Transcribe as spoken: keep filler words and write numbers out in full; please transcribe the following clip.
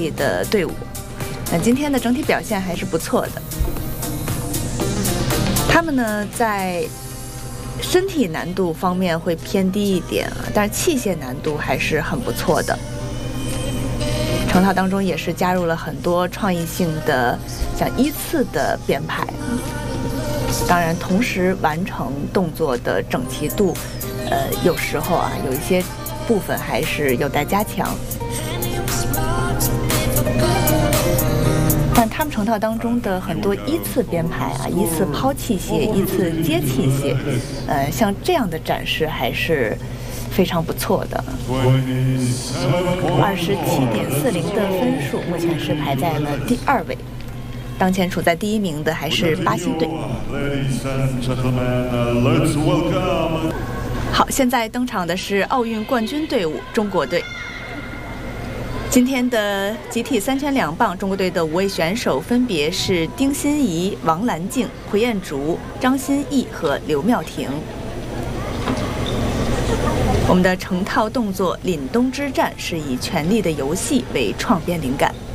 力的队伍。那今天的整体表现还是不错的。他们呢，在身体难度方面会偏低一点啊，但是器械难度还是很不错的。成套当中也是加入了很多创意性的，像依次的编排。当然，同时完成动作的整齐度，呃，有时候啊，有一些部分还是有待加强。但他们成套当中的很多依次编排啊，依次抛器械，依次接器械，呃，像这样的展示还是非常不错的。二十七点四零的分数，目前是排在了第二位。当前处在第一名的还是巴西队。好，现在登场的是奥运冠军队伍中国队。今天的集体三圈两棒，中国队的五位选手分别是丁欣怡、王兰静、胡彦竹、张歆艺和刘妙婷。我们的成套动作凛冬之战是以《权力的游戏》为创编灵感。